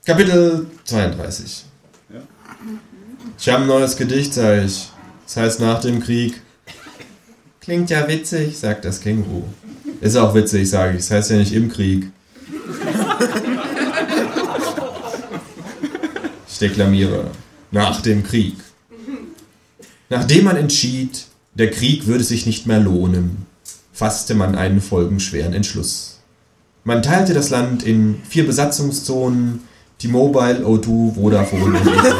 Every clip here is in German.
Kapitel 32. Ja. Ich habe ein neues Gedicht, sage ich. Das heißt nach dem Krieg. Klingt ja witzig, sagt das Känguru. Ist auch witzig, sage ich. Das heißt ja nicht im Krieg. Ich deklamiere. Nach dem Krieg. Nachdem man entschied, der Krieg würde sich nicht mehr lohnen, fasste man einen folgenschweren Entschluss. Man teilte das Land in 4 Besatzungszonen, T-Mobile, O2, Vodafone und Ethos.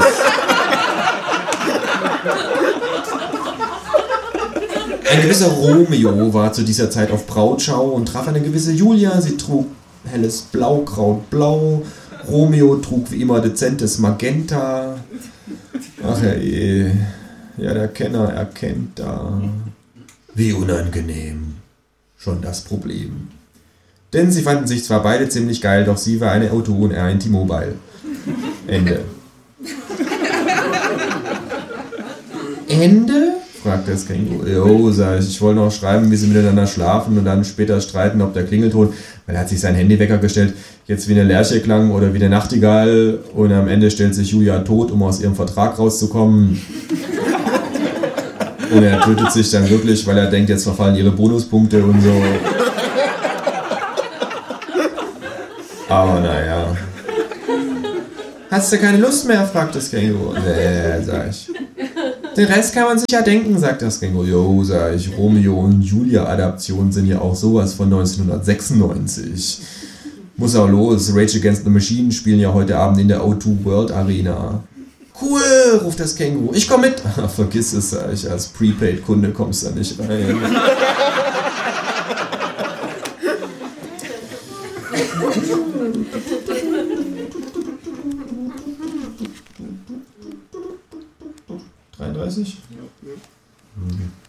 Ein gewisser Romeo war zu dieser Zeit auf Brautschau und traf eine gewisse Julia. Sie trug helles Blaukrautblau. Romeo trug wie immer dezentes Magenta. Ach je, ja, der Kenner erkennt da. Wie unangenehm. Schon das Problem. Denn sie fanden sich zwar beide ziemlich geil, doch sie war eine O2 und er ein T-Mobile. Ende. Ende? Fragte das Känguru. Jo, sag ich wollte noch schreiben, wie sie miteinander schlafen und dann später streiten, ob der Klingelton, weil er hat sich sein Handywecker gestellt, jetzt wie eine Lerche klang oder wie eine Nachtigall und am Ende stellt sich Julia tot, um aus ihrem Vertrag rauszukommen. Und er tötet sich dann wirklich, weil er denkt, jetzt verfallen ihre Bonuspunkte und so. Aber naja. Hast du keine Lust mehr? Fragt das Känguru. Nee, sag ich. Den Rest kann man sich ja denken, sagt das Känguru. Jo, sag ich, Romeo und Julia-Adaptionen sind ja auch sowas von 1996. Muss auch los, Rage Against the Machine spielen ja heute Abend in der O2 World Arena. Cool, ruft das Känguru. Ich komm mit. Ach, vergiss es, sag ich, als Prepaid-Kunde kommst du da nicht rein. Ja. 33? Ja.